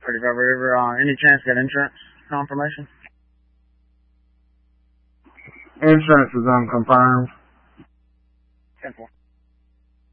35 River. Any chance to get insurance confirmation? Insurance is unconfirmed. 10-4.